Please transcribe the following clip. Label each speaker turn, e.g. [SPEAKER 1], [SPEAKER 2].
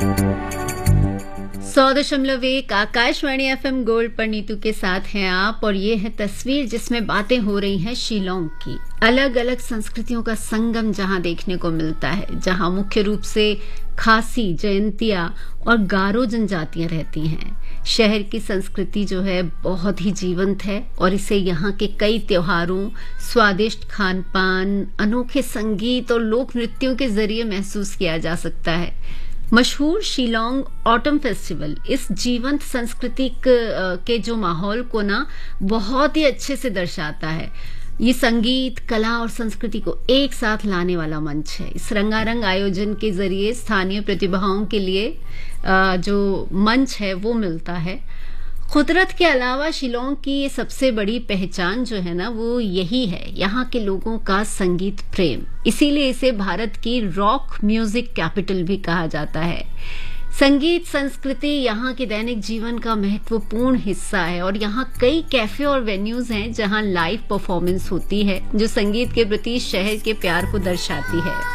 [SPEAKER 1] 100.1 Akashvani FM gold पर नीतू के साथ हैं आप, और ये है तस्वीर जिसमें बातें हो रही हैं शिलोंग की। अलग अलग संस्कृतियों का संगम जहां देखने को मिलता है, जहां मुख्य रूप से खासी, जयंतिया और गारो जनजातियां रहती हैं। शहर की संस्कृति जो है बहुत ही जीवंत है और इसे यहाँ के कई त्योहारों, स्वादिष्ट खान पान, अनोखे संगीत और लोक नृत्यों के जरिए महसूस किया जा सकता है। मशहूर शिलोंग ऑटम फेस्टिवल इस जीवंत संस्कृति के जो माहौल को ना बहुत ही अच्छे से दर्शाता है। ये संगीत, कला और संस्कृति को एक साथ लाने वाला मंच है। इस रंगारंग आयोजन के जरिए स्थानीय प्रतिभाओं के लिए जो मंच है वो मिलता है। कुदरत के अलावा शिलोंग की ये सबसे बड़ी पहचान जो है ना वो यही है, यहाँ के लोगों का संगीत प्रेम। इसीलिए इसे भारत की रॉक म्यूजिक कैपिटल भी कहा जाता है। संगीत संस्कृति यहाँ के दैनिक जीवन का महत्वपूर्ण हिस्सा है और यहाँ कई कैफे और वेन्यूज हैं जहाँ लाइव परफॉर्मेंस होती है जो संगीत के प्रति शहर के प्यार को दर्शाती है।